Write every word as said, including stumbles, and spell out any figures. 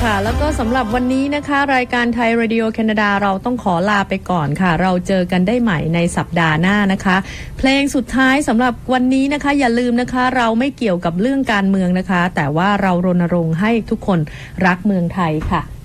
ค่ะแล้วก็สำหรับวันนี้นะคะรายการไทยเรดิโอแคนาดาเราต้องขอลาไปก่อนค่ะเราเจอกันได้ใหม่ในสัปดาห์หน้านะคะเพลงสุดท้ายสำหรับวันนี้นะคะอย่าลืมนะคะเราไม่เกี่ยวกับเรื่องการเมืองนะคะแต่ว่าเรารณรงค์ให้ทุกคนรักเมืองไทยค่ะ